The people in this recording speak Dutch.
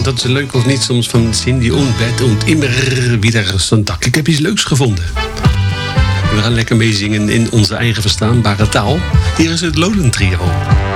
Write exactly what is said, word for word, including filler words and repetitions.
dat is leuk of niet soms van Cindy und Bett und immer wieder Sonntag. Ik heb iets leuks gevonden. We gaan lekker meezingen in onze eigen verstaanbare taal. Hier is het Lowland Trio.